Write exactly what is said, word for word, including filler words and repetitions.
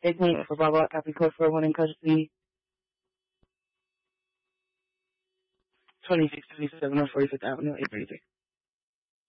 eighteen for Bravo, copy code for one in custody. twenty-six twenty-seven on forty-fifth Avenue, eight thirty-three.